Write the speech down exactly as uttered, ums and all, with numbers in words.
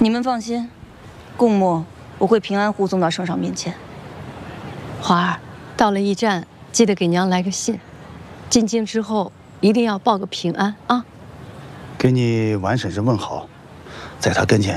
你们放心，贡墨我会平安护送到圣上面前。 华儿，到了驿站记得给娘来个信，进京之后一定要报个平安啊！ 给你婉婶婶问好，在她跟前